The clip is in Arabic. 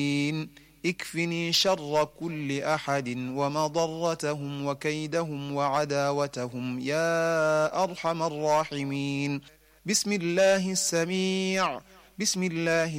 اكفني شر كل أحد ومضرتهم وكيدهم وعداوتهم يا أرحم الراحمين. بسم الله السميع، بسم الله